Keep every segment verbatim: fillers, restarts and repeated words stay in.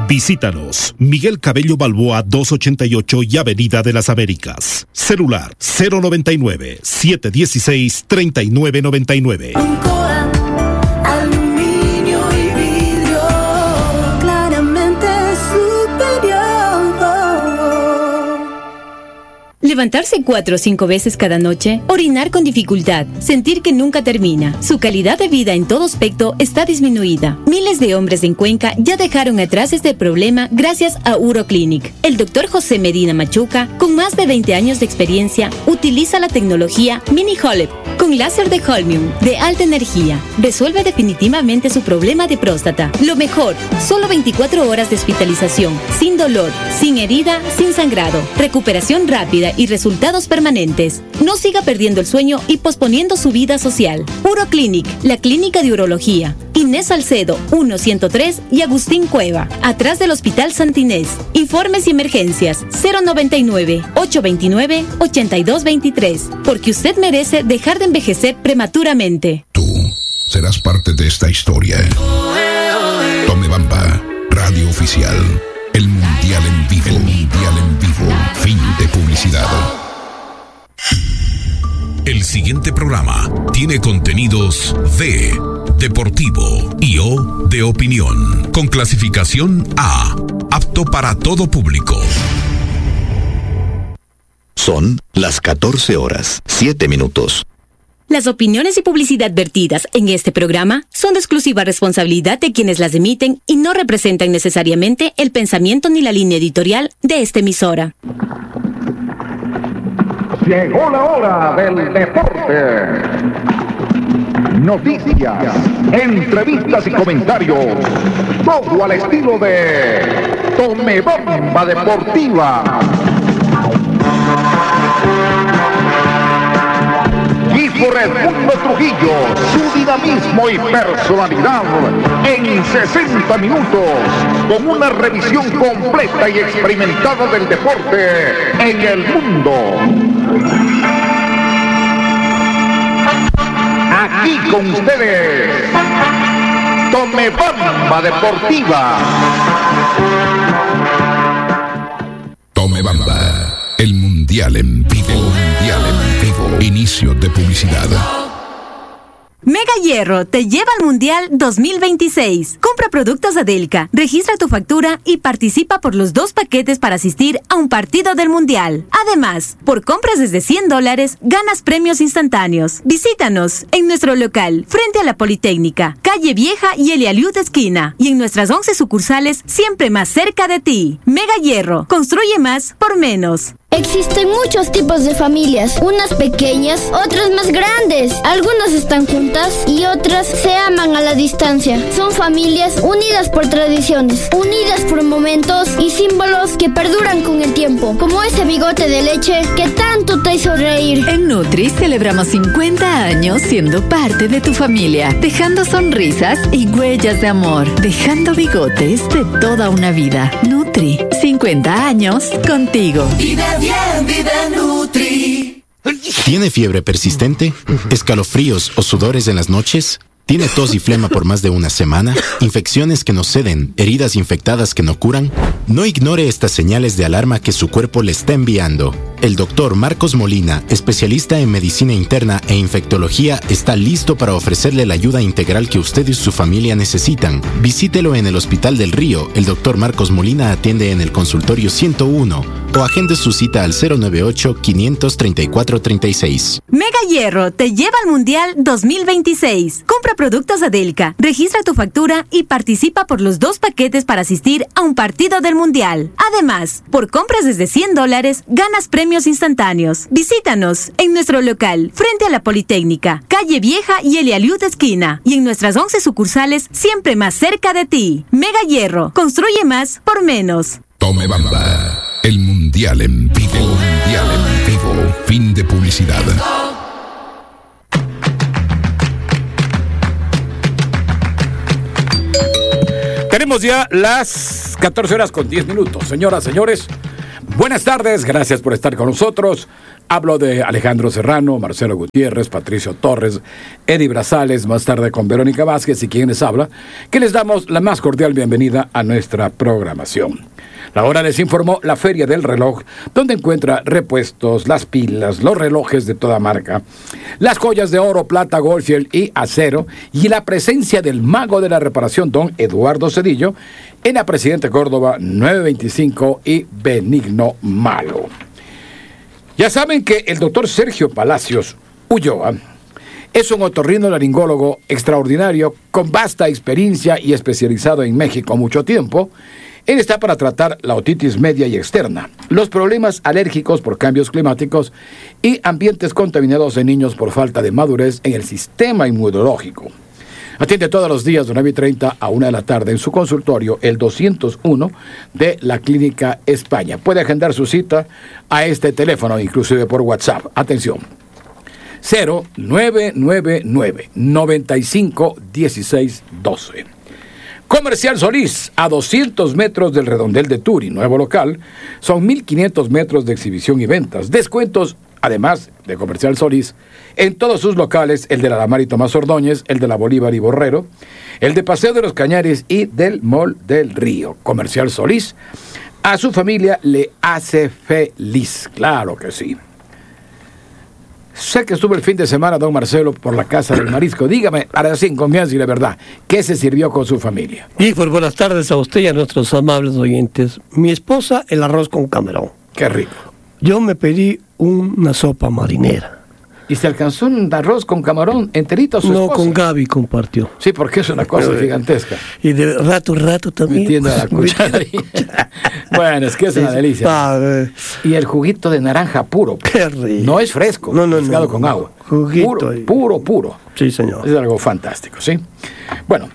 Visítanos, Miguel Cabello Balboa doscientos ochenta y ocho y Avenida de las Américas. Celular cero noventa y nueve, setecientos dieciséis, treinta y nueve noventa y nueve. Aluminio y vidrio, claramente superior. Levantarse cuatro o cinco veces cada noche, orinar con dificultad, sentir que nunca termina. Su calidad de vida en todo aspecto está disminuida. Miles de hombres en Cuenca ya dejaron atrás este problema gracias a Uroclinic. El doctor José Medina Machuca, con más de veinte años de experiencia, utiliza la tecnología Mini Holep con láser de Holmium de alta energía. Resuelve definitivamente su problema de próstata. Lo mejor, solo veinticuatro horas de hospitalización, sin dolor, sin herida, sin sangrado, recuperación rápida y resultados permanentes. No siga perdiendo el sueño y posponiendo su vida social. Uroclinic, la clínica de urología. Inés Salcedo, uno ciento tres y Agustín Cueva, atrás del Hospital Santa Inés. Informes y emergencias cero noventa y nueve, ochocientos veintinueve, ochenta y dos veintitrés. Porque usted merece dejar de envejecer prematuramente. Tú serás parte de esta historia. Tome Bamba, radio oficial. El Mundial en vivo. El Mundial en vivo. Fin de publicidad. El siguiente programa tiene contenidos de deportivo y o de opinión, con clasificación A, apto para todo público. Son las catorce horas, siete minutos. Las opiniones y publicidad vertidas en este programa son de exclusiva responsabilidad de quienes las emiten y no representan necesariamente el pensamiento ni la línea editorial de esta emisora. Llegó la hora del deporte. Noticias, entrevistas y comentarios. Todo al estilo de Tome Bomba Deportiva. Y por Edmundo Trujillo, su dinamismo y personalidad en sesenta minutos, con una revisión completa y experimentada del deporte en el mundo. Aquí con ustedes, Tome Bamba Deportiva. Tome Bamba, el Mundial en vivo. El Mundial en vivo. Inicio de publicidad. Mega Hierro te lleva al Mundial dos mil veintiséis. Compra productos Adelca, registra tu factura y participa por los dos paquetes para asistir a un partido del Mundial. Además, por compras desde cien dólares, ganas premios instantáneos. Visítanos en nuestro local, frente a la Politécnica, Calle Vieja y Elialiud esquina. Y en nuestras once sucursales, siempre más cerca de ti. Mega Hierro, construye más por menos. Existen muchos tipos de familias, unas pequeñas, otras más grandes. Algunas están juntas y otras se aman a la distancia. Son familias unidas por tradiciones, unidas por momentos y símbolos que perduran con el tiempo, como ese bigote de leche que tanto te hizo reír. En Nutri celebramos cincuenta años siendo parte de tu familia, dejando sonrisas y huellas de amor, dejando bigotes de toda una vida. Nutri, cincuenta años contigo. Vive bien, vive Nutri. ¿Tiene fiebre persistente? ¿Escalofríos o sudores en las noches? ¿Tiene tos y flema por más de una semana? ¿Infecciones que no ceden? ¿Heridas infectadas que no curan? No ignore estas señales de alarma que su cuerpo le está enviando. El doctor Marcos Molina, especialista en medicina interna e infectología, está listo para ofrecerle la ayuda integral que usted y su familia necesitan. Visítelo en el Hospital del Río. El doctor Marcos Molina atiende en el consultorio ciento uno o agende su cita al cero noventa y ocho, quinientos treinta y cuatro treinta y seis. Mega Hierro te lleva al Mundial dos mil veintiséis. Compra productos Adelca, registra tu factura y participa por los dos paquetes para asistir a un partido del Mundial. Además, por compras desde cien dólares, ganas premios instantáneos. Visítanos en nuestro local, frente a la Politécnica, Calle Vieja y Elialiud esquina. Y en nuestras once sucursales, siempre más cerca de ti. Mega Hierro, construye más por menos. Tome Bamba, el Mundial en vivo. El Mundial en vivo. Fin de publicidad. Tenemos ya las catorce horas con diez minutos. Señoras, señores, Buenas tardes, gracias por estar con nosotros. Hablo de Alejandro Serrano, Marcelo Gutiérrez, Patricio Torres, Eddie Brazales, más tarde con Verónica Vázquez y quien les habla, que les damos la más cordial bienvenida a nuestra programación. La hora les informó la Feria del Reloj, donde encuentra repuestos, las pilas, los relojes de toda marca, las joyas de oro, plata, Goldfield y acero, y la presencia del mago de la reparación, don Eduardo Cedillo, en la Presidente Córdoba nueve veinticinco y Benigno Malo. Ya saben que el doctor Sergio Palacios Ulloa es un otorrinolaringólogo extraordinario con vasta experiencia y especializado en México mucho tiempo. Él está para tratar la otitis media y externa, los problemas alérgicos por cambios climáticos y ambientes contaminados en niños por falta de madurez en el sistema inmunológico. Atiende todos los días de nueve y treinta a una de la tarde en su consultorio, el doscientos uno de la Clínica España. Puede agendar su cita a este teléfono, inclusive por WhatsApp. Atención, cero nueve nueve nueve, noventa y cinco, dieciséis, doce. Comercial Solís, a doscientos metros del Redondel de Turi, nuevo local. Son mil quinientos metros de exhibición y ventas. Descuentos, además de Comercial Solís, en todos sus locales, el de la Lamar y Tomás Ordóñez, el de la Bolívar y Borrero, el de Paseo de los Cañares y del Mall del Río. Comercial Solís, a su familia le hace feliz, claro que sí. Sé que estuvo el fin de semana, don Marcelo, por la Casa del Marisco. Dígame, ahora sí, en confianza y la verdad, ¿qué se sirvió con su familia? Y pues buenas tardes a usted y a nuestros amables oyentes. Mi esposa, el arroz con camarón. Qué rico. Yo me pedí una sopa marinera. ¿Y se alcanzó un arroz con camarón enterito a su No, esposa? con Gaby compartió. Sí, porque es una cosa Pero, gigantesca. Y de rato a rato también. Metiendo la cuchara. Bueno, es que es una delicia. Padre. Y el juguito de naranja puro. Qué rico. No es fresco, no, no, mezclado no, con no. agua. Juguito. Puro, ahí. puro, puro. Sí, señor. Es algo fantástico, ¿sí? Bueno,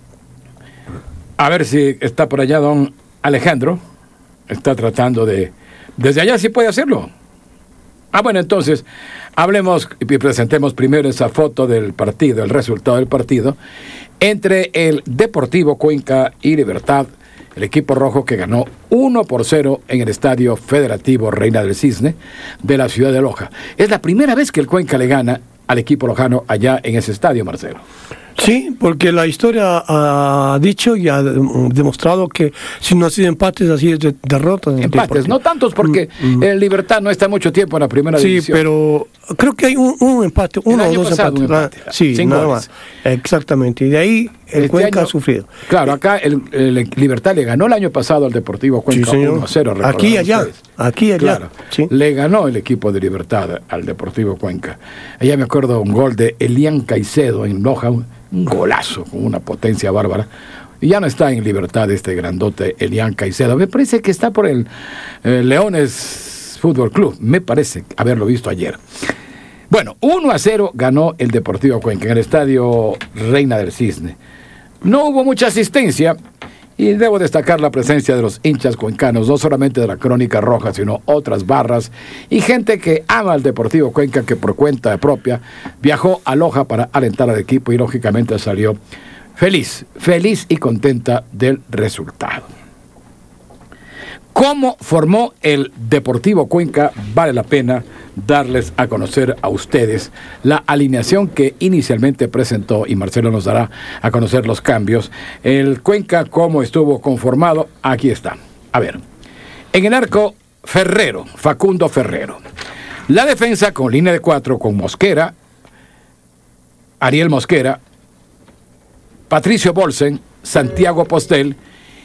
a ver si está por allá don Alejandro. Está tratando de... Desde allá sí puede hacerlo. Ah, bueno, entonces, hablemos y presentemos primero esa foto del partido, el resultado del partido, entre el Deportivo Cuenca y Libertad, el equipo rojo que ganó uno por cero en el Estadio Federativo Reina del Cisne de la ciudad de Loja. Es la primera vez que el Cuenca le gana al equipo lojano allá en ese estadio, Marcelo. Sí, porque la historia ha dicho y ha demostrado que si no ha sido empates, así es de derrotas. Empates, no tantos porque mm, mm. el Libertad no está mucho tiempo en la primera sí, división. Sí, pero creo que hay un, un empate, uno o dos empates. empate, ah, sí, nada más. Exactamente, y de ahí el este Cuenca año, ha sufrido. Claro, acá el, el Libertad le ganó el año pasado al Deportivo Cuenca sí, uno a cero. Aquí y allá, ustedes. aquí y allá. Claro, sí. Le ganó el equipo de Libertad al Deportivo Cuenca. Allá me acuerdo un gol de Elian Caicedo en Loja, un golazo con una potencia bárbara. Y ya no está en Libertad este grandote Elian Caicedo. Me parece que está por el eh, Leones Fútbol Club. Me parece haberlo visto ayer. Bueno, uno a cero ganó el Deportivo Cuenca en el Estadio Reina del Cisne. No hubo mucha asistencia y debo destacar la presencia de los hinchas cuencanos, no solamente de la Crónica Roja, sino otras barras y gente que ama al Deportivo Cuenca, que por cuenta propia viajó a Loja para alentar al equipo y lógicamente salió feliz, feliz y contenta del resultado. ¿Cómo formó el Deportivo Cuenca? Vale la pena darles a conocer a ustedes la alineación que inicialmente presentó, y Marcelo nos dará a conocer los cambios. El Cuenca, ¿cómo estuvo conformado? Aquí está. A ver, en el arco, Ferrero, Facundo Ferrero. La defensa con línea de cuatro, con Mosquera, Ariel Mosquera, Patricio Bolsen, Santiago Postel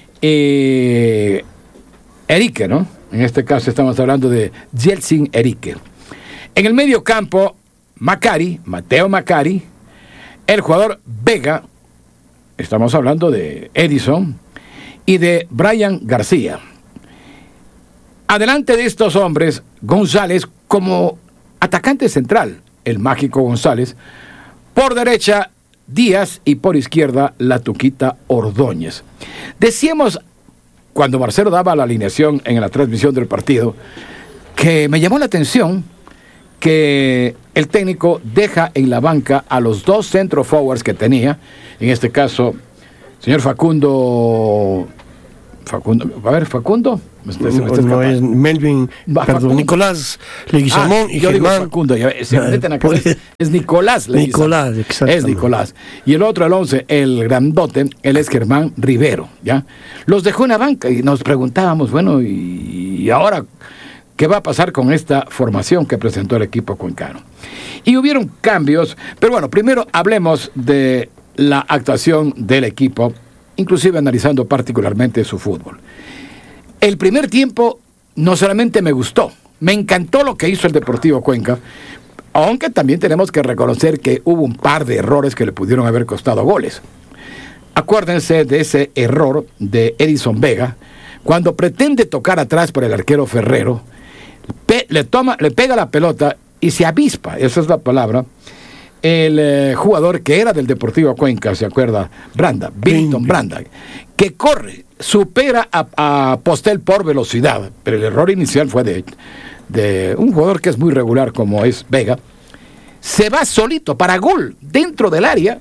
y Erique, ¿no? En este caso estamos hablando de Yeltsin Erique. En el medio campo, Macari, Mateo Macari, el jugador Vega, estamos hablando de Edison, y de Brian García. Adelante de estos hombres, González como atacante central, el mágico González. Por derecha, Díaz, y por izquierda, la Tuquita Ordóñez. Decíamos, cuando Marcelo daba la alineación en la transmisión del partido, que me llamó la atención que el técnico deja en la banca a los dos centro forwards que tenía, en este caso, señor Facundo Facundo, a ver, Facundo. Me está, me está no, es Melvin, Va, perdón, Facundo. Nicolás Leguizamón ah, y yo Germán. Digo Facundo, ya, se meten acá, es, es Nicolás Leguizamón. Nicolás, exacto. Es Nicolás. Y el otro, el once, el grandote, él es Germán Rivero, ¿ya? Los dejó en la banca y nos preguntábamos, bueno, y, y ahora, ¿qué va a pasar con esta formación que presentó el equipo cuencano? Y hubieron cambios, pero bueno, primero hablemos de la actuación del equipo, inclusive analizando particularmente su fútbol. El primer tiempo no solamente me gustó, me encantó lo que hizo el Deportivo Cuenca, aunque también tenemos que reconocer que hubo un par de errores que le pudieron haber costado goles. Acuérdense de ese error de Edison Vega, cuando pretende tocar atrás por el arquero Ferrero, pe- le, toma, le pega la pelota y se avispa, esa es la palabra, el eh, jugador que era del Deportivo Cuenca, ¿se acuerda? Branda, Billington Branda, que corre, supera a, a Postel por velocidad, pero el error inicial fue de, de un jugador que es muy regular como es Vega, se va solito para gol dentro del área,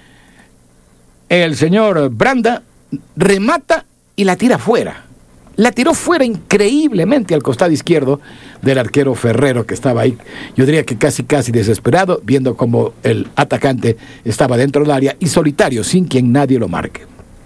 el señor Branda remata y la tira fuera. La tiró fuera increíblemente al costado izquierdo del arquero Ferrero, que estaba ahí, yo diría que casi casi desesperado, viendo como el atacante estaba dentro del área y solitario, sin quien nadie lo marque.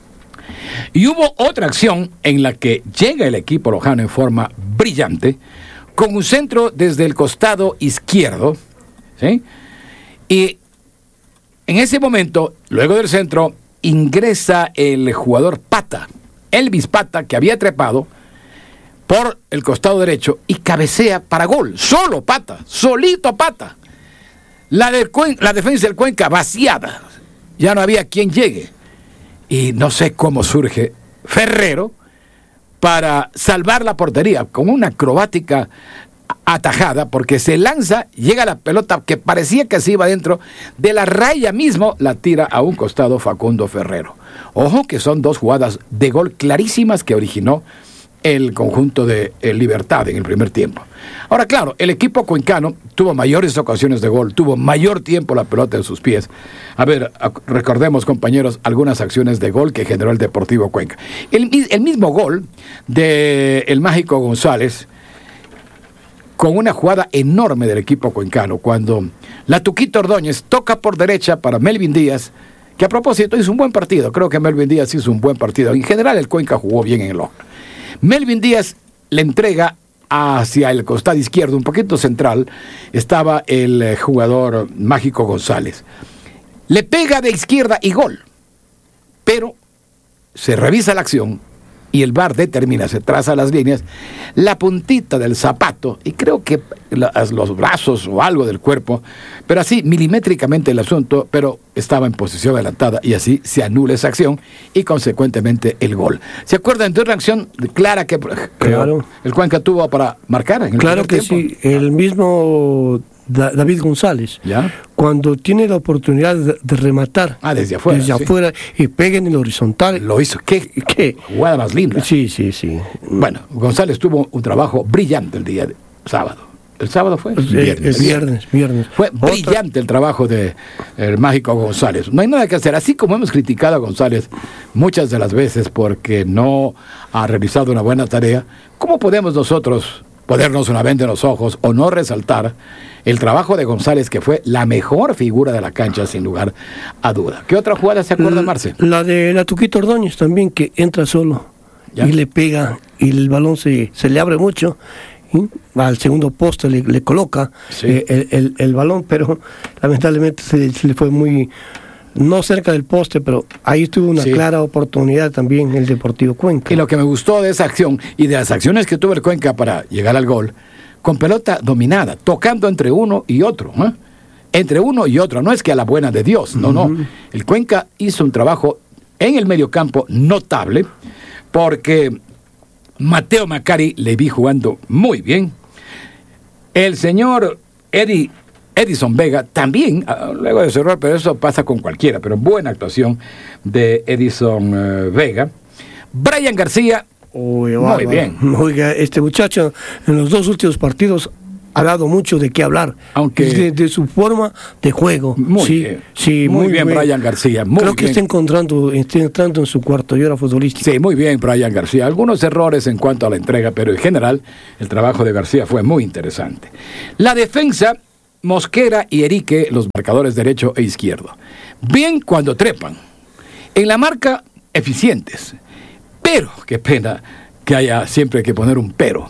Y hubo otra acción en la que llega el equipo lojano en forma brillante, con un centro desde el costado izquierdo, ¿sí? Y en ese momento, luego del centro, ingresa el jugador Pata, Elvis Pata, que había trepado por el costado derecho y cabecea para gol. Solo Pata, solito Pata. La, del Cuen- la defensa del Cuenca vaciada. Ya no había quien llegue. Y no sé cómo surge Ferrero para salvar la portería con una acrobática atajada, porque se lanza, llega la pelota que parecía que se iba dentro de la raya mismo, la tira a un costado Facundo Ferrero. Ojo que son dos jugadas de gol clarísimas que originó el conjunto de el Libertad en el primer tiempo. Ahora, claro, el equipo cuencano tuvo mayores ocasiones de gol, tuvo mayor tiempo la pelota en sus pies. A ver, recordemos, compañeros, algunas acciones de gol que generó el Deportivo Cuenca. El, el mismo gol de el Mágico González, con una jugada enorme del equipo cuencano, cuando la Tuquito Ordóñez toca por derecha para Melvin Díaz, que a propósito hizo un buen partido. Creo que Melvin Díaz hizo un buen partido. En general el Cuenca jugó bien en el ojo. Melvin Díaz le entrega hacia el costado izquierdo, un poquito central, estaba el jugador Mágico González. Le pega de izquierda y gol. Pero se revisa la acción y el V A R determina, se traza las líneas, la puntita del zapato, y creo que las, los brazos o algo del cuerpo, pero así milimétricamente el asunto, pero estaba en posición adelantada y así se anula esa acción y consecuentemente el gol. ¿Se acuerdan de una acción clara que, que claro. el Cuenca tuvo para marcar? En el claro que tiempo? Sí, el mismo Da- David González, ¿ya? Cuando tiene la oportunidad de, de rematar ah, desde afuera, desde sí. afuera y pega en el horizontal. Lo hizo. ¿Qué, qué jugada más linda? Sí, sí, sí. Bueno, González tuvo un trabajo brillante el día de sábado. ¿El sábado fue? El viernes. El viernes, viernes. Fue Otra. brillante el trabajo de el Mágico González. No hay nada que hacer. Así como hemos criticado a González muchas de las veces porque no ha realizado una buena tarea, ¿cómo podemos nosotros ponernos una venda en los ojos o no resaltar el trabajo de González, que fue la mejor figura de la cancha sin lugar a duda? ¿Qué otra jugada se acuerda, Marce? La de la Tuquito Ordóñez también, que entra solo ¿ya? Y le pega y el balón se, se le abre mucho, y al segundo poste le, le coloca sí. eh, el, el, el balón, pero lamentablemente se, se le fue muy... no cerca del poste, pero ahí tuvo una sí. clara oportunidad también el Deportivo Cuenca. Y lo que me gustó de esa acción y de las acciones que tuvo el Cuenca para llegar al gol, con pelota dominada, tocando entre uno y otro, ¿eh? Entre uno y otro, no es que a la buena de Dios, no, uh-huh. no. El Cuenca hizo un trabajo en el mediocampo notable, porque Mateo Macari le vi jugando muy bien. El señor Eddie Edison Vega también, luego de su error, pero eso pasa con cualquiera, pero buena actuación de Edison uh, Vega. Brian García, Uy, muy bien. Oiga, este muchacho en los dos últimos partidos ha dado mucho de qué hablar. Aunque de, de su forma de juego. Muy sí, bien. Sí, muy, muy bien, bien, Brian García. Muy Creo que bien. está encontrando, está entrando en su cuarto y hora futbolística. Sí, muy bien, Brian García. Algunos errores en cuanto a la entrega, pero en general el trabajo de García fue muy interesante. La defensa, Mosquera y Erique, los marcadores derecho e izquierdo. Bien cuando trepan. En la marca, eficientes. Pero, qué pena que haya siempre que poner un pero.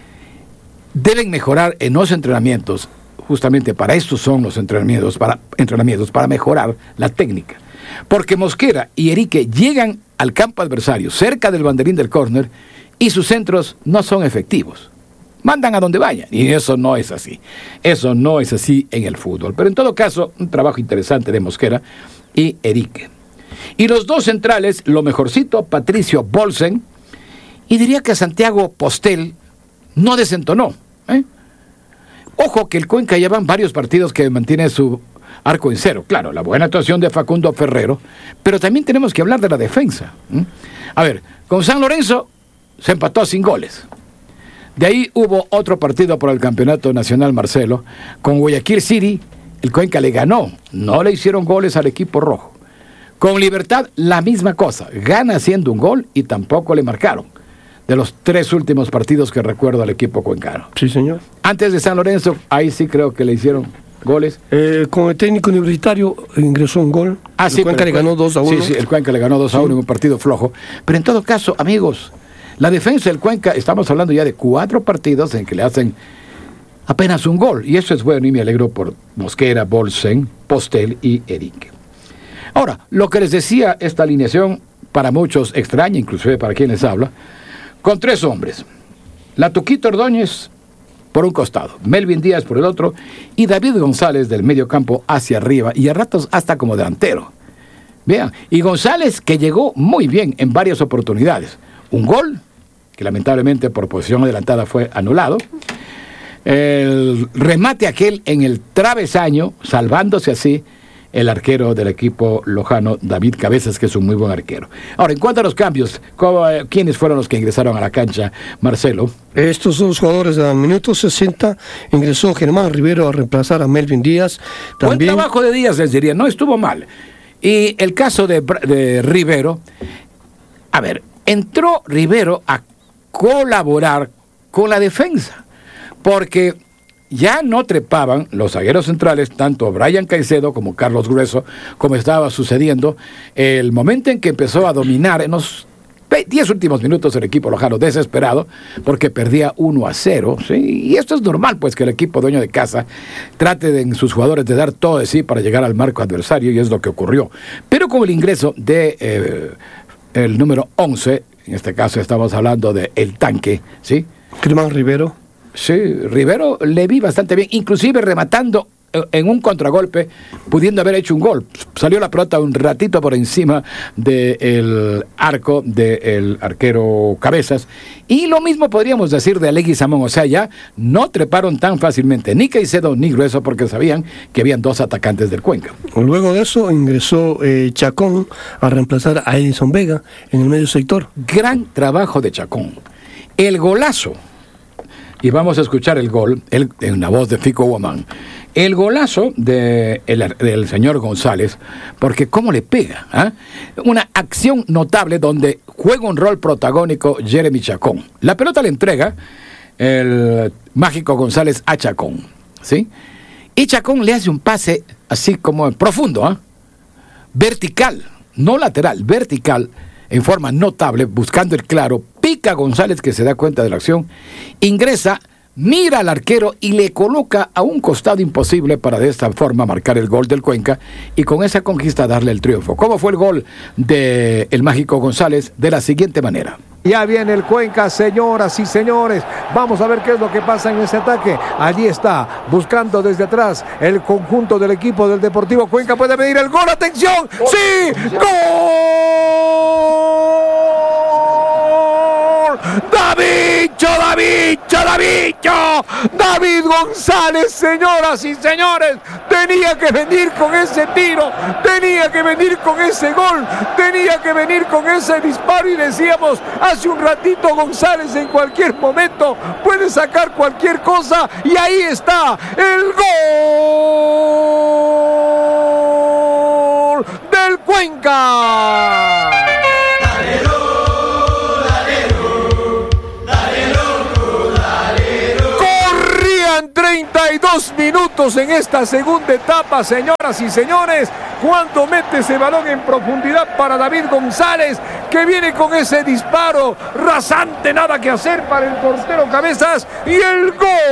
Deben mejorar en los entrenamientos. Justamente para estos son los entrenamientos, para, entrenamientos, para mejorar la técnica. Porque Mosquera y Erique llegan al campo adversario, cerca del banderín del córner, y sus centros no son efectivos. Mandan a donde vayan, y eso no es así. Eso no es así en el fútbol. Pero en todo caso, un trabajo interesante de Mosquera y Erique. Y los dos centrales, lo mejorcito, Patricio Bolsen, y diría que Santiago Postel no desentonó, ¿eh? Ojo que el Cuenca ya van varios partidos que mantiene su arco en cero. Claro, la buena actuación de Facundo Ferrero, pero también tenemos que hablar de la defensa. ¿Mm? A ver, con San Lorenzo se empató sin goles. De ahí hubo otro partido por el Campeonato Nacional, Marcelo. Con Guayaquil City, el Cuenca le ganó. No le hicieron goles al equipo rojo. Con Libertad, la misma cosa. Gana haciendo un gol y tampoco le marcaron. De los tres últimos partidos que recuerdo al equipo cuencano. Sí, señor. Antes de San Lorenzo, ahí sí creo que le hicieron goles. Eh, con el técnico universitario ingresó un gol. Ah, el sí, Cuenca le ganó dos a uno. Sí, sí, el Cuenca le ganó dos a uno en un partido flojo. Pero en todo caso, amigos, la defensa del Cuenca, estamos hablando ya de cuatro partidos en que le hacen apenas un gol. Y eso es bueno y me alegro por Mosquera, Bolsen, Postel y Erique. Ahora, lo que les decía, esta alineación para muchos extraña, inclusive para quienes habla, con tres hombres. La Tuquito Ordóñez por un costado, Melvin Díaz por el otro, y David González del medio campo hacia arriba, y a ratos hasta como delantero. Vean, y González que llegó muy bien en varias oportunidades. Un gol, que lamentablemente por posición adelantada fue anulado. El remate aquel en el travesaño, salvándose así el arquero del equipo lojano, David Cabezas, que es un muy buen arquero. Ahora, en cuanto a los cambios, ¿quiénes fueron los que ingresaron a la cancha, Marcelo? Estos dos jugadores al minuto sesenta ingresó Germán Rivero a reemplazar a Melvin Díaz. También... Buen trabajo de Díaz, les diría, no estuvo mal. Y el caso de, de Rivero, a ver, entró Rivero a colaborar con la defensa, porque ya no trepaban los zagueros centrales, tanto Brian Caicedo como Carlos Grueso, como estaba sucediendo el momento en que empezó a dominar en los diez últimos minutos el equipo lojano, desesperado, porque perdía uno a cero, ¿sí? Y esto es normal, pues, que el equipo dueño de casa trate de, en sus jugadores de dar todo de sí para llegar al marco adversario, y es lo que ocurrió. Pero con el ingreso de eh, el número once, en este caso estamos hablando de El Tanque, ¿sí? Germán Rivero. Sí, Rivero le vi bastante bien, inclusive rematando en un contragolpe, pudiendo haber hecho un gol. Salió la pelota un ratito por encima del arco del arquero Cabezas. Y lo mismo podríamos decir de Alegui Samón. O sea, ya no treparon tan fácilmente ni Caicedo ni Grueso, porque sabían que habían dos atacantes del Cuenca. Luego de eso ingresó eh, Chacón a reemplazar a Edison Vega en el medio sector. Gran trabajo de Chacón. El golazo. Y vamos a escuchar el gol, el, en la voz de Fico Guamán. El golazo de el, del señor González, porque cómo le pega, ¿eh? Una acción notable donde juega un rol protagónico Jeremy Chacón. La pelota le entrega el mágico González a Chacón, ¿sí? Y Chacón le hace un pase así como profundo, ¿eh? Vertical, no lateral, vertical, en forma notable, buscando el claro. Pica González, que se da cuenta de la acción, ingresa, mira al arquero y le coloca a un costado imposible para de esta forma marcar el gol del Cuenca y con esa conquista darle el triunfo. ¿Cómo fue el gol de el mágico González? De la siguiente manera. Ya viene el Cuenca, señoras y señores. Vamos a ver qué es lo que pasa en ese ataque. Allí está, buscando desde atrás el conjunto del equipo del Deportivo Cuenca. Puede venir el gol. ¡Atención! ¡Sí! ¡Gol! ¡Davincho, Davincho! bicho, la bicho. David González, señoras y señores, tenía que venir con ese tiro, tenía que venir con ese gol, tenía que venir con ese disparo y decíamos hace un ratito, González en cualquier momento puede sacar cualquier cosa y ahí está el gol del Cuenca. treinta y dos minutos en esta segunda etapa, señoras y señores, cuando mete ese balón en profundidad para David González, que viene con ese disparo rasante, nada que hacer para el portero Cabezas, y el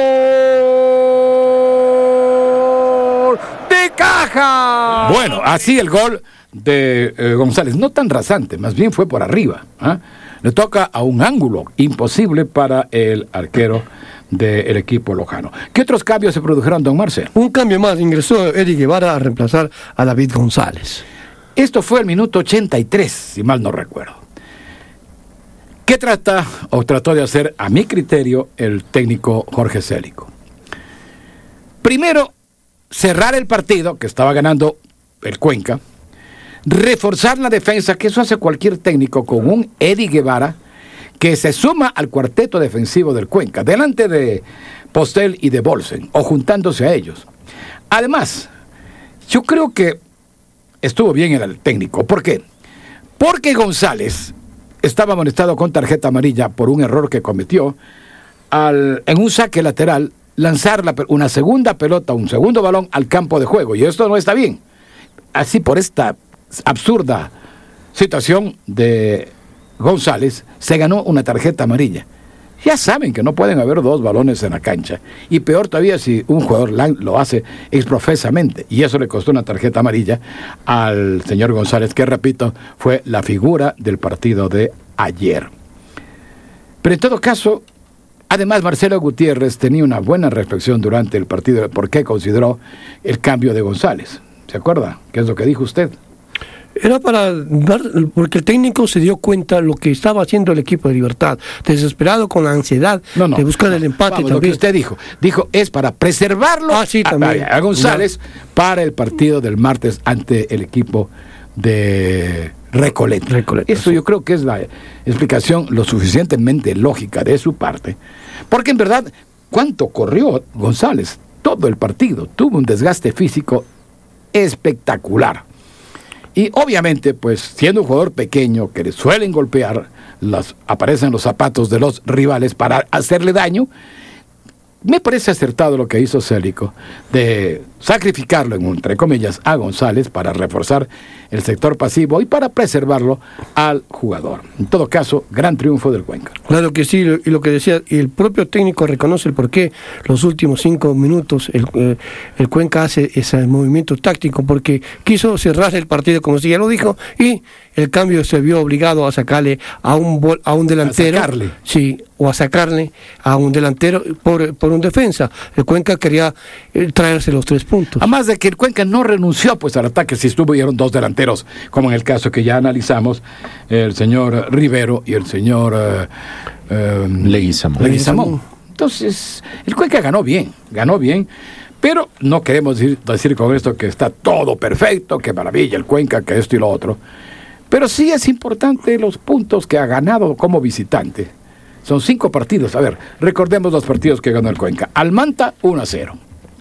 gol de Caja. Bueno, así el gol de eh, González, no tan rasante, más bien fue por arriba, ¿eh? Le toca a un ángulo imposible para el arquero del equipo lojano. ¿Qué otros cambios se produjeron, don Marcel? Un cambio más, ingresó Eddie Guevara a reemplazar a David González. Esto fue el minuto ochenta y tres, si mal no recuerdo. ¿Qué trata o trató de hacer, a mi criterio, el técnico Jorge Célico? Primero, cerrar el partido, que estaba ganando el Cuenca, reforzar la defensa, que eso hace cualquier técnico, con un Eddie Guevara que se suma al cuarteto defensivo del Cuenca, delante de Postel y de Bolsen, o juntándose a ellos. Además, yo creo que estuvo bien el técnico. ¿Por qué? Porque González estaba amonestado con tarjeta amarilla por un error que cometió al, en un saque lateral, lanzar la, una segunda pelota, un segundo balón al campo de juego, y esto no está bien. Así, por esta absurda situación de González, se ganó una tarjeta amarilla. Ya saben que no pueden haber dos balones en la cancha, y peor todavía si un jugador lo hace exprofesamente, y eso le costó una tarjeta amarilla al señor González, que repito, fue la figura del partido de ayer. Pero en todo caso, además Marcelo Gutiérrez tenía una buena reflexión durante el partido de por qué consideró el cambio de González. ¿Se acuerda? ¿Qué es lo que dijo usted? Era para dar, porque el técnico se dio cuenta de lo que estaba haciendo el equipo de Libertad, desesperado con la ansiedad no, no, de buscar no, el empate. Vamos, también. Lo que usted dijo, dijo es para preservarlo ah, sí, a, también. a González no. para el partido del martes ante el equipo de Recoleta. Recoleta Eso sí. Yo creo que es la explicación lo suficientemente lógica de su parte, porque en verdad, ¿cuánto corrió González? Todo el partido, tuvo un desgaste físico espectacular. Y obviamente, pues, siendo un jugador pequeño que le suelen golpear, las, aparecen los zapatos de los rivales para hacerle daño, me parece acertado lo que hizo Célico, de sacrificarlo, en entre comillas, a González para reforzar el sector pasivo y para preservarlo al jugador. En todo caso, gran triunfo del Cuenca. Claro que sí, y lo que decía, y el propio técnico reconoce el porqué los últimos cinco minutos el, eh, el Cuenca hace ese movimiento táctico, porque quiso cerrar el partido, como si ya lo dijo, y el cambio se vio obligado a sacarle a un bol, a un delantero. A sacarle. Sí, o a sacarle a un delantero por, por un defensa. El Cuenca quería eh, traerse los tres puntos. Además de que el Cuenca no renunció pues al ataque, si estuvieron dos delanteros, como en el caso que ya analizamos, el señor Rivero y el señor eh, eh, Leguizamón. Leguizamón. Entonces, el Cuenca ganó bien, ganó bien, pero no queremos decir, decir con esto que está todo perfecto, que maravilla el Cuenca, que esto y lo otro. Pero sí es importante los puntos que ha ganado como visitante. Son cinco partidos. A ver, recordemos los partidos que ganó el Cuenca. Al Manta, uno a cero.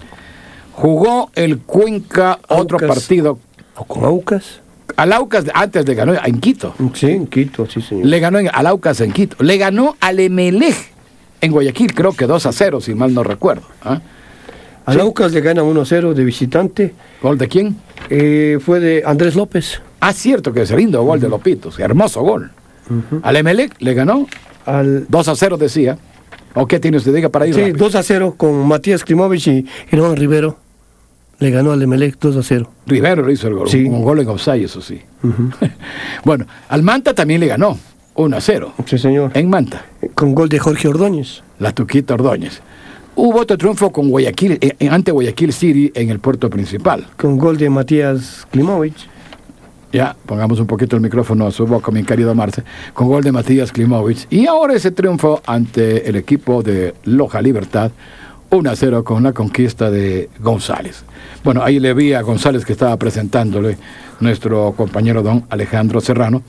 Jugó el Cuenca otro Aucas. partido. ¿O con Aucas? Al Aucas antes le ganó en Quito. Sí, en Quito, sí, señor. Le ganó en, al Aucas en Quito. Le ganó al Emelec en Guayaquil, creo que dos a cero, si mal no recuerdo. ¿Ah? Al sí. Aucas le gana uno a cero de visitante. ¿Gol de quién? Eh, fue de Andrés López. Ah, cierto que es lindo gol uh-huh. de Lopitos, hermoso gol. Uh-huh. Al Emelec le ganó al dos a cero, decía. ¿O qué tiene usted? Diga para ir Sí, rápido. dos a cero con Matías Klimovich y Iván Rivero. Le ganó al Emelec dos a cero. Rivero le hizo el gol, sí. un gol en offside, eso sí. Uh-huh. Bueno, al Manta también le ganó uno a cero. Sí, señor. En Manta. Con gol de Jorge Ordóñez. La Tuquita Ordóñez. Hubo otro triunfo con Guayaquil, eh, ante Guayaquil City en el puerto principal. Con gol de Matías Klimovich. Ya, pongamos un poquito el micrófono a su boca, mi querido Marce, con gol de Matías Klimovic. Y ahora ese triunfo ante el equipo de Loja Libertad, uno a cero con la conquista de González. Bueno, ahí le vi a González que estaba presentándole nuestro compañero don Alejandro Serrano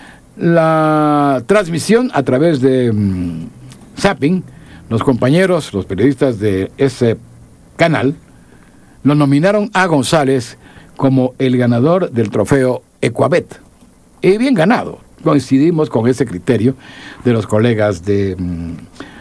la transmisión a través de um, Zapping. Los compañeros, los periodistas de ese canal, lo nominaron a González como el ganador del trofeo Ecuabet. Y bien ganado. Coincidimos con ese criterio de los colegas de um,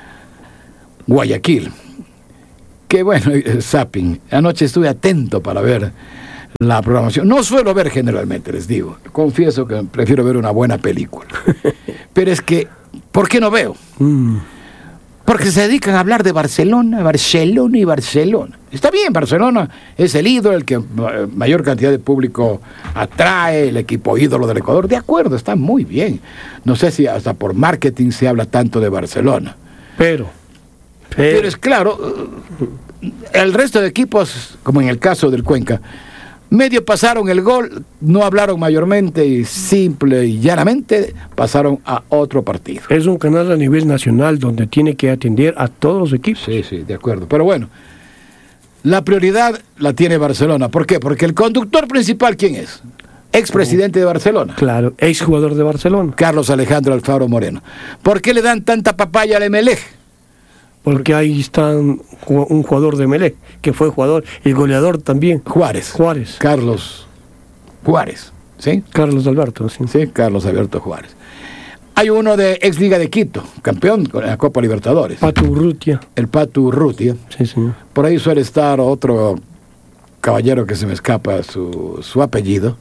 Guayaquil. Que bueno, Zapping. Anoche estuve atento para ver la programación. No suelo ver generalmente, les digo. Confieso que prefiero ver una buena película. Pero es que, ¿por qué no veo? Mm. Porque se dedican a hablar de Barcelona, Barcelona y Barcelona. Está bien, Barcelona es el ídolo, el que mayor cantidad de público atrae, el equipo ídolo del Ecuador. De acuerdo, está muy bien. No sé si hasta por marketing se habla tanto de Barcelona. Pero, pero, pero es claro, el resto de equipos, como en el caso del Cuenca, medio pasaron el gol, no hablaron mayormente y simple y llanamente pasaron a otro partido. Es un canal a nivel nacional donde tiene que atender a todos los equipos. Sí, sí, de acuerdo. Pero bueno, la prioridad la tiene Barcelona. ¿Por qué? Porque el conductor principal, ¿quién es? Expresidente de Barcelona. Claro, exjugador de Barcelona. Carlos Alejandro Alfaro Moreno. ¿Por qué le dan tanta papaya al Emelec? Porque ahí está un jugador de Emelec, que fue jugador, y goleador también. Juárez. Juárez. Carlos Juárez, ¿sí? Carlos Alberto, sí. Sí, Carlos Alberto Juárez. Hay uno de ex Liga de Quito, campeón con la Copa Libertadores. Pato Urrutia. El Pato Urrutia. Sí, señor. Por ahí suele estar otro caballero que se me escapa su, su apellido.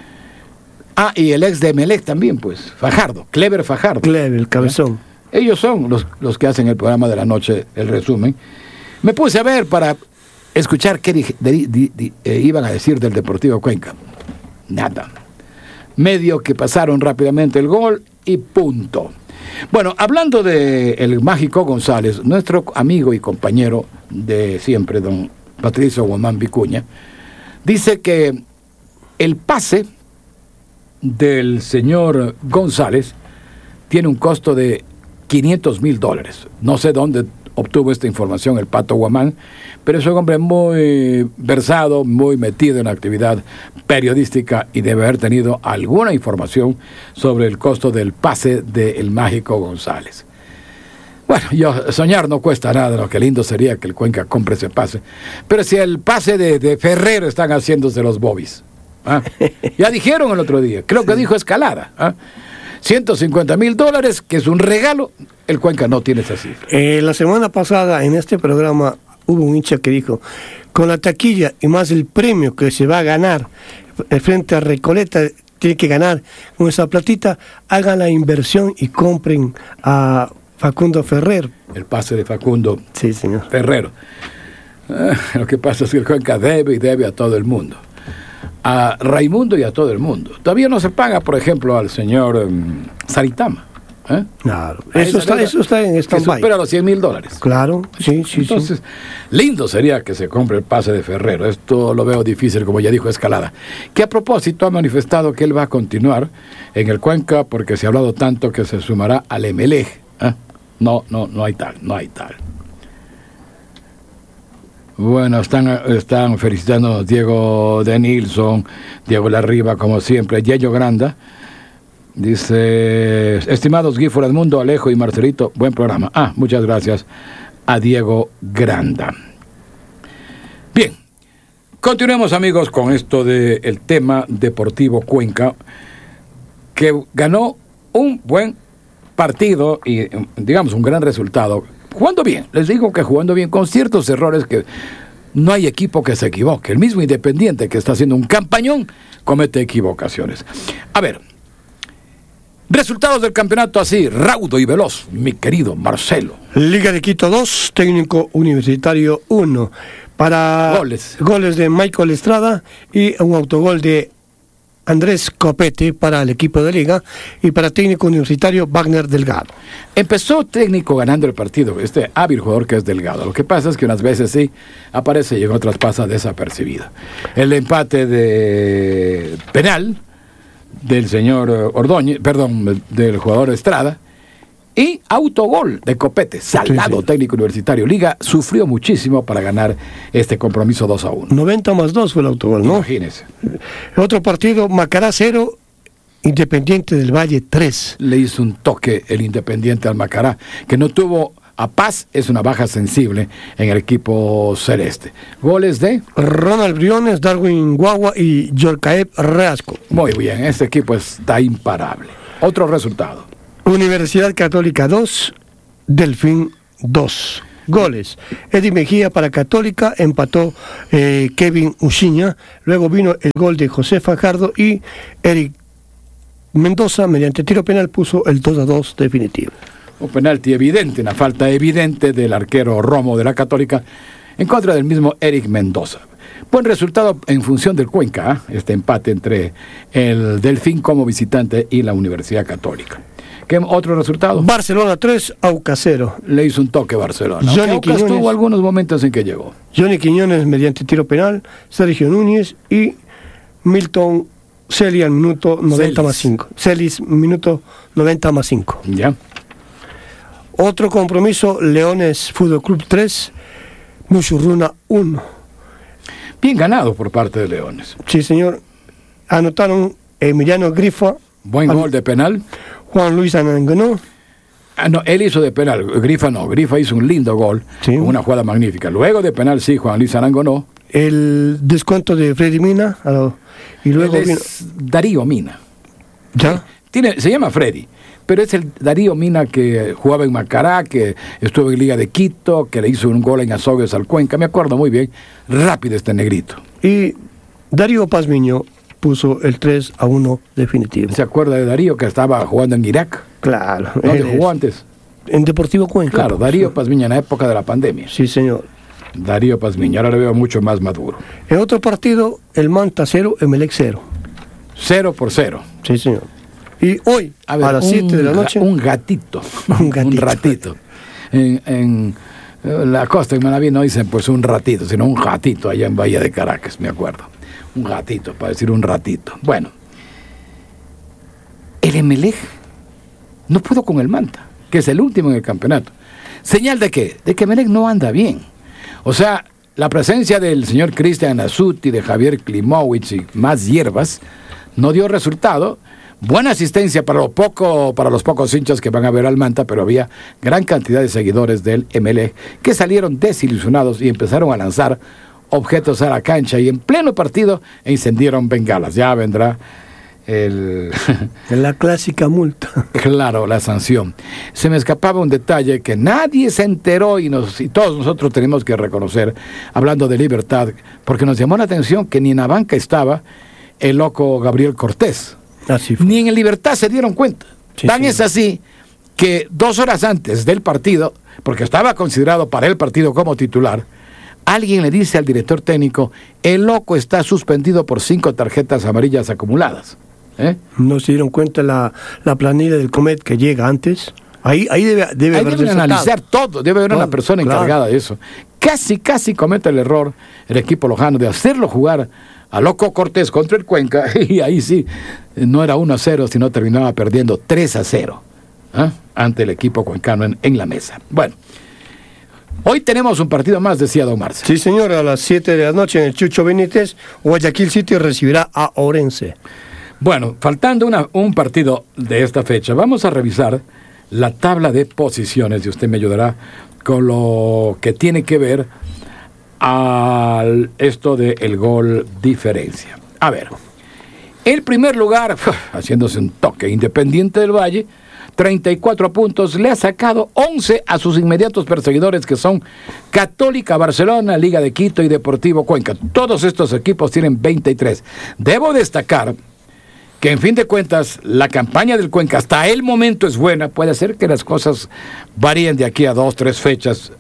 Ah, y el ex de Emelec también, pues, Fajardo, Clever Fajardo. Clever, el cabezón. ¿Eh? Ellos son los, los que hacen el programa de la noche, el resumen. Me puse a ver para escuchar qué di, di, di, di, eh, iban a decir del Deportivo Cuenca. Nada. Medio que pasaron rápidamente el gol y punto. Bueno, hablando de el mágico González, nuestro amigo y compañero de siempre, don Patricio Guamán Vicuña, dice que el pase del señor González tiene un costo de quinientos mil dólares. No sé dónde obtuvo esta información el Pato Guamán, pero es un hombre muy versado, muy metido en la actividad periodística y debe haber tenido alguna información sobre el costo del pase del mágico González. Bueno, yo, soñar no cuesta nada, lo que lindo sería que el Cuenca compre ese pase. Pero si el pase de, de Ferrero están haciéndose los bobis. ¿Ah? Ya dijeron el otro día, creo que dijo Escalada, ¿ah? ciento cincuenta mil dólares, que es un regalo, el Cuenca no tiene esa cifra. Eh, la semana pasada en este programa hubo un hincha que dijo, con la taquilla y más el premio que se va a ganar frente a Recoleta, tiene que ganar con esa platita, hagan la inversión y compren a Facundo Ferrero. El pase de Facundo sí, señor. Ferrero. Eh, lo que pasa es que el Cuenca debe y debe a todo el mundo. A Raimundo y a todo el mundo. Todavía no se paga, por ejemplo, al señor um, Saritama. ¿eh? Claro, eso está, eso está en stand-by. Supera los cien mil dólares. Claro, sí, sí. Entonces, sí. lindo sería que se compre el pase de Ferrero. Esto lo veo difícil, como ya dijo Escalada. Que a propósito ha manifestado que él va a continuar en el Cuenca porque se ha hablado tanto que se sumará al Emelec. ¿eh? No, no, no hay tal, no hay tal. Bueno, están, están felicitando a Diego de Nilsson, Diego Larriba, como siempre, Yello Granda. Dice, estimados Guifo Edmundo, Alejo y Marcelito, buen programa. Ah, muchas gracias a Diego Granda. Bien, continuemos amigos con esto del tema Deportivo Cuenca, que ganó un buen partido y digamos un gran resultado. Jugando bien, les digo que jugando bien, con ciertos errores que no hay equipo que se equivoque. El mismo Independiente, que está haciendo un campañón, comete equivocaciones. A ver, resultados del campeonato así, raudo y veloz, mi querido Marcelo. Liga de Quito dos, Técnico Universitario uno. Para goles. Goles de Michael Estrada y un autogol de Andrés Copete para el equipo de Liga y para Técnico Universitario Wagner Delgado. Empezó Técnico ganando el partido, este hábil jugador que es Delgado. Lo que pasa es que unas veces sí aparece y en otras pasa desapercibido. El empate de penal del señor Ordóñez, perdón, del jugador Estrada, y autogol de Copete, Salado, sí, sí. técnico universitario. Liga sufrió muchísimo para ganar este compromiso dos a uno. noventa más dos fue el autogol, ¿no? Imagínese. Otro partido, Macará cero, Independiente del Valle tres. Le hizo un toque el Independiente al Macará, que no tuvo a Paz, es una baja sensible en el equipo celeste. Goles de Ronald Briones, Darwin Guagua y Yorcaep Reasco. Muy bien, este equipo está imparable. Otro resultado. Universidad Católica dos, Delfín dos. Goles. Eddie Mejía para Católica, empató eh, Kevin Uchiña, luego vino el gol de José Fajardo y Eric Mendoza, mediante tiro penal, puso el dos a dos definitivo. Un penalti evidente, una falta evidente del arquero Romo de la Católica en contra del mismo Eric Mendoza. Buen resultado en función del Cuenca, ¿eh? Este empate entre el Delfín como visitante y la Universidad Católica. ¿Qué otro resultado? Barcelona tres, Aucas cero. Le hizo un toque Barcelona. Johnny Aucas Quiñones, tuvo algunos momentos en que llegó. Johnny Quiñones mediante tiro penal, Sergio Núñez y Milton Celia minuto noventa más cinco. Celis minuto noventa más cinco. Ya. Otro compromiso, Leones Fútbol Club tres, Muchurruna uno. Bien ganado por parte de Leones. Sí, señor. Anotaron Emiliano Grifa. Buen gol de penal. Juan Luis Anangonó. Ah, no, él hizo de penal. Grifa no. Grifa hizo un lindo gol. Sí. Con una jugada magnífica. Luego de penal, sí, Juan Luis Anangonó. El descuento de Freddy Mina. Y luego él es vino Darío Mina. ¿Ya? Tiene, se llama Freddy, pero es el Darío Mina que jugaba en Macará, que estuvo en Liga de Quito, que le hizo un gol en Azogues al Cuenca. Me acuerdo muy bien. Rápido este negrito. Y Darío Pazmiño puso el tres a uno definitivo. ¿Se acuerda de Darío que estaba jugando en Irak? Claro. ¿Dónde jugó antes? En Deportivo Cuenca. Claro, Darío Pazmiño en la época de la pandemia. Sí, señor. Darío Pazmiño, ahora le veo mucho más maduro. En otro partido, el Manta cero, Emelec cero. Cero por cero. Sí, señor. Y hoy, a, ver, a las siete de la noche... Un gatito. Un gatito. Un ratito. En, en la costa, en Manaví, no dicen pues un ratito, sino un gatito allá en Bahía de Caracas, me acuerdo. Un gatito, para decir un ratito. Bueno, el Emelec no pudo con el Manta, que es el último en el campeonato. ¿Señal de qué? De que Emelec no anda bien. O sea, la presencia del señor Cristian Azuti, de Javier Klimowicz y más hierbas, no dio resultado. Buena asistencia para, lo poco, para los pocos hinchas que van a ver al Manta, pero había gran cantidad de seguidores del Emelec que salieron desilusionados y empezaron a lanzar objetos a la cancha y en pleno partido encendieron bengalas. Ya vendrá el... la clásica multa. Claro, la sanción. Se me escapaba un detalle que nadie se enteró y, nos, y todos nosotros tenemos que reconocer, hablando de Libertad, porque nos llamó la atención que ni en la banca estaba el loco Gabriel Cortés. Así fue. Ni en el Libertad se dieron cuenta. Sí, Tan sí. es así que dos horas antes del partido, porque estaba considerado para el partido como titular, alguien le dice al director técnico, el loco está suspendido por cinco tarjetas amarillas acumuladas. ¿Eh? No se dieron cuenta la, la planilla del Comet que llega antes. Ahí, ahí debe, debe ahí haber deben analizar todo, debe haber todo, una persona claro. encargada de eso. Casi, casi comete el error el equipo lojano de hacerlo jugar a Loco Cortés contra el Cuenca, y ahí sí, no era uno a cero, sino terminaba perdiendo tres a cero ¿eh? ante el equipo cuencano en, en la mesa. Bueno, hoy tenemos un partido más, decía don Marce. Sí, señor, a las siete de la noche en el Chucho Benítez, Guayaquil City recibirá a Orense. Bueno, faltando una, un partido de esta fecha, vamos a revisar la tabla de posiciones y usted me ayudará con lo que tiene que ver al esto del gol diferencia. A ver, el primer lugar, haciéndose un toque, Independiente del Valle, treinta y cuatro puntos, le ha sacado once a sus inmediatos perseguidores que son Católica Barcelona, Liga de Quito y Deportivo Cuenca. Todos estos equipos tienen veintitrés. Debo destacar que en fin de cuentas la campaña del Cuenca hasta el momento es buena. Puede ser que las cosas varíen de aquí a dos, tres fechas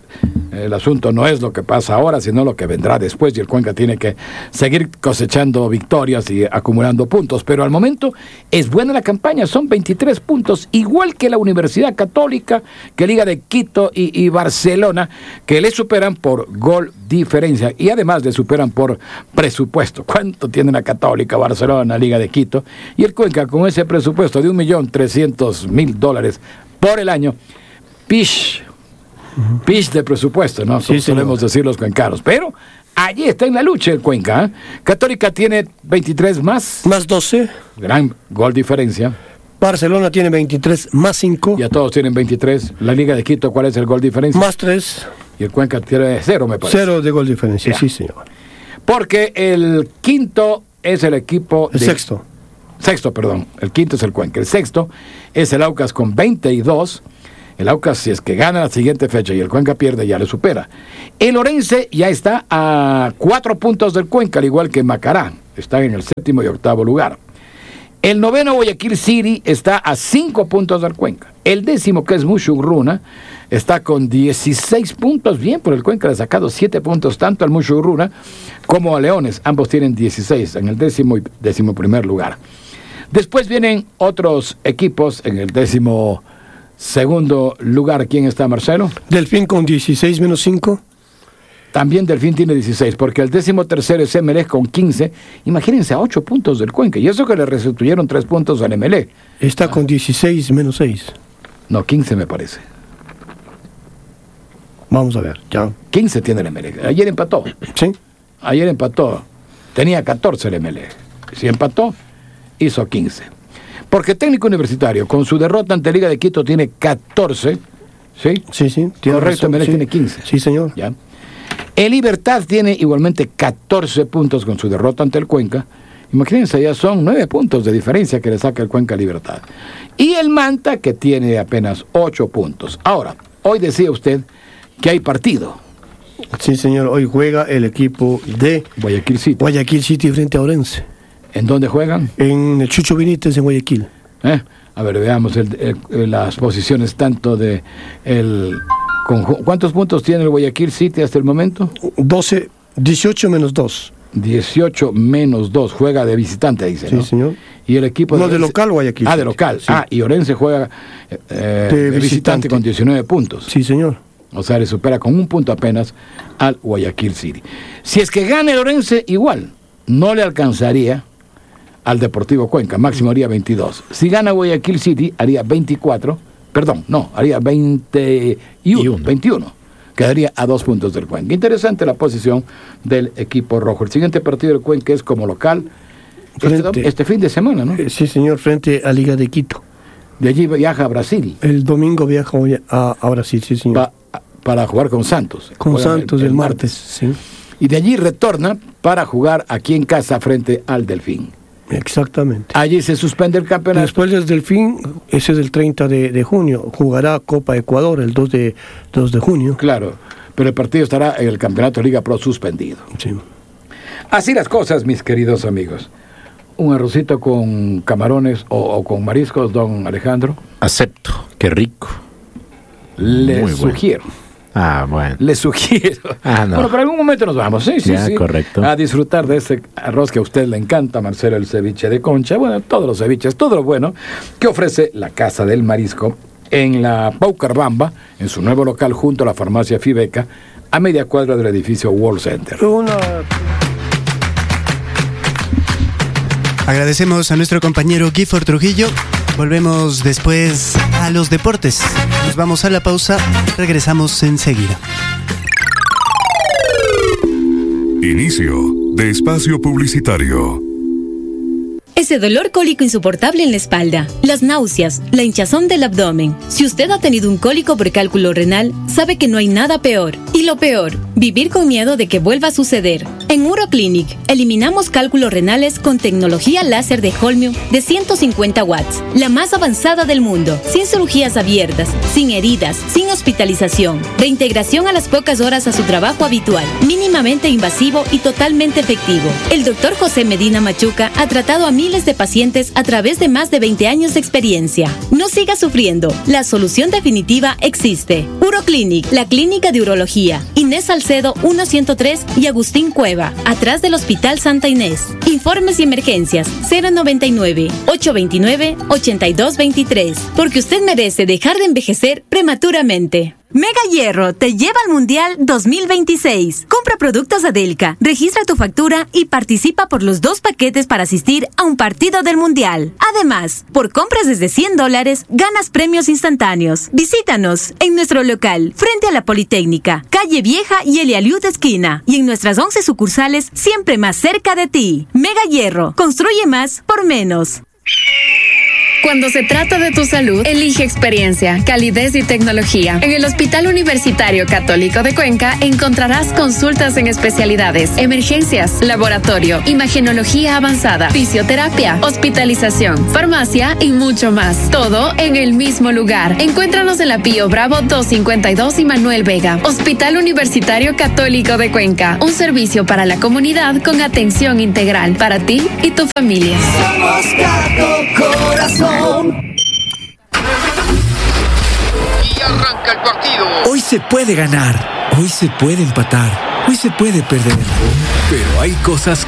El asunto no es lo que pasa ahora, sino lo que vendrá después, y el Cuenca tiene que seguir cosechando victorias y acumulando puntos. Pero al momento es buena la campaña, son veintitrés puntos, igual que la Universidad Católica, que Liga de Quito y, y Barcelona, que le superan por gol diferencia y además le superan por presupuesto. ¿Cuánto tiene la Católica, Barcelona, Liga de Quito? Y el Cuenca con ese presupuesto de un millón trescientos mil dólares por el año, pish, pish de presupuesto, ¿no? Sí, solemos decir los cuencaros, pero allí está en la lucha el Cuenca, ¿eh? Católica tiene veintitrés más. Más doce. Gran gol diferencia. Barcelona tiene veintitrés más cinco. Ya todos tienen veintitrés. La Liga de Quito, ¿cuál es el gol diferencia? Más tres. Y el Cuenca tiene cero, me parece. Cero de gol diferencia, ya. Sí, señor. Porque el quinto es el equipo... El de... sexto. Sexto, perdón. El quinto es el Cuenca. El sexto es el Aucas con veintidós. El Aucas, si es que gana la siguiente fecha y el Cuenca pierde, ya le supera. El Orense ya está a cuatro puntos del Cuenca, al igual que Macará. Están en el séptimo y octavo lugar. El noveno, Guayaquil City, está a cinco puntos del Cuenca. El décimo, que es Mushurruna, está con dieciséis puntos. Bien, por el Cuenca le ha sacado siete puntos tanto al Mushurruna como a Leones. Ambos tienen dieciséis en el décimo y décimo primer lugar. Después vienen otros equipos en el décimo segundo lugar. ¿Quién está, Marcelo? Delfín con dieciséis menos cinco. También Delfín tiene dieciséis, porque el décimo tercero es Emelec con quince. Imagínense, a ocho puntos del Cuenca. Y eso que le restituyeron tres puntos al Emelec. Está ah. con dieciséis menos seis. No, quince me parece. Vamos a ver, ya. quince tiene el Emelec. Ayer empató. Sí. Ayer empató. Tenía catorce el Emelec. Si empató, hizo quince. Porque Técnico Universitario, con su derrota ante Liga de Quito, tiene catorce. ¿Sí? Sí, sí. Correcto, Emelec sí. tiene quince. Sí, señor. Ya. El Libertad tiene igualmente catorce puntos con su derrota ante el Cuenca. Imagínense, ya son nueve puntos de diferencia que le saca el Cuenca a Libertad. Y el Manta, que tiene apenas ocho puntos. Ahora, hoy decía usted que hay partido. Sí, señor. Hoy juega el equipo de Guayaquil City. Guayaquil City frente a Orense. ¿En dónde juegan? En el Chucho Benítez, en Guayaquil. ¿Eh? A ver, veamos el, el, las posiciones tanto de el... ¿Cuántos puntos tiene el Guayaquil City hasta el momento? doce, dieciocho menos dos. dieciocho menos dos, juega de visitante, dice, ¿no? Sí, señor. Y el equipo no, de, de local Guayaquil. Ah, de local. Sí. Ah, y Orense juega eh, de, de visitante. visitante con diecinueve puntos. Sí, señor. O sea, le supera con un punto apenas al Guayaquil City. Si es que gana el Orense, igual, no le alcanzaría al Deportivo Cuenca, máximo haría veintidós. Si gana Guayaquil City, haría veinticuatro, perdón, no, haría veintiuno, veintiuno. Quedaría a dos puntos del Cuenca. Interesante la posición del equipo rojo. El siguiente partido del Cuenca es como local frente, este, este fin de semana, ¿no? Sí, señor, frente a Liga de Quito. De allí viaja a Brasil. El domingo viaja a, a Brasil, sí, señor. Pa, para jugar con Santos. Con Juegan Santos el, el, el martes, sí. Y de allí retorna para jugar aquí en casa frente al Delfín. Exactamente. Allí se suspende el campeonato. Después del Delfín, ese es el treinta de, de junio, jugará Copa Ecuador el dos de junio. Claro, pero el partido estará en el Campeonato Liga Pro suspendido. Sí. Así las cosas, mis queridos amigos. Un arrocito con camarones o, o con mariscos, don Alejandro. Acepto, qué rico. Le Muy sugiero. Bueno. Ah, bueno. Le sugiero. Ah, no. Bueno, pero en algún momento nos vamos, sí, sí, ya, sí. correcto. A disfrutar de ese arroz que a usted le encanta, Marcelo, el ceviche de concha. Bueno, todos los ceviches, todo lo bueno que ofrece la Casa del Marisco en la Paucarbamba, en su nuevo local junto a la farmacia Fibeca, a media cuadra del edificio World Center. Una... Agradecemos a nuestro compañero Gifford Trujillo. Volvemos después a los deportes. Nos vamos a la pausa, regresamos enseguida. Inicio de espacio publicitario. Ese dolor cólico insoportable en la espalda, las náuseas, la hinchazón del abdomen. Si usted ha tenido un cólico por cálculo renal, sabe que no hay nada peor. Y lo peor, vivir con miedo de que vuelva a suceder. En Uroclinic, eliminamos cálculos renales con tecnología láser de Holmium de ciento cincuenta watts, la más avanzada del mundo, sin cirugías abiertas, sin heridas, sin hospitalización, reintegración a las pocas horas a su trabajo habitual, mínimamente invasivo y totalmente efectivo. El doctor José Medina Machuca ha tratado a miles de pacientes a través de más de veinte años de experiencia. No siga sufriendo. La solución definitiva existe. Uroclinic, la clínica de urología. Inés Salcedo ciento tres y Agustín Cueva, atrás del Hospital Santa Inés. Informes y emergencias cero noventa y nueve, ochocientos veintinueve, ochenta y dos veintitrés. Porque usted merece dejar de envejecer prematuramente. Mega Hierro te lleva al Mundial dos mil veintiséis. Compra productos Adelca, registra tu factura y participa por los dos paquetes para asistir a un partido del Mundial. Además, por compras desde cien dólares, ganas premios instantáneos. Visítanos en nuestro local, frente a la Politécnica, Calle Vieja y Elialiud esquina. Y en nuestras once sucursales, siempre más cerca de ti. Mega Hierro, construye más por menos. Cuando se trata de tu salud, elige experiencia, calidez y tecnología. En el Hospital Universitario Católico de Cuenca encontrarás consultas en especialidades, emergencias, laboratorio, imagenología avanzada, fisioterapia, hospitalización, farmacia y mucho más. Todo en el mismo lugar. Encuéntranos en la Pío Bravo doscientos cincuenta y dos y Manuel Vega. Hospital Universitario Católico de Cuenca. Un servicio para la comunidad con atención integral para ti y tu familia. Somos Cato Corazón. Y arranca el partido. Hoy se puede ganar, hoy se puede empatar, hoy se puede perder. Pero hay cosas